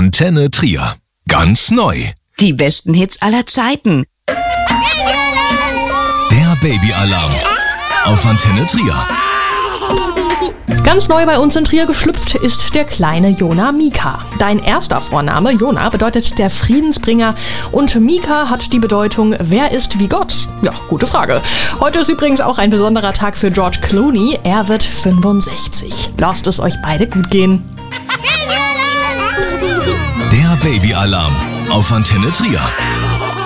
Antenne Trier. Ganz neu. Die besten Hits aller Zeiten. Der Babyalarm auf Antenne Trier. Ganz neu bei uns in Trier geschlüpft ist der kleine Jona Mika. Dein erster Vorname, Jona, bedeutet der Friedensbringer und Mika hat die Bedeutung, wer ist wie Gott? Ja, gute Frage. Heute ist übrigens auch ein besonderer Tag für George Clooney. Er wird 65. Lasst es euch beide gut gehen. Der Babyalarm auf Antenne Trier.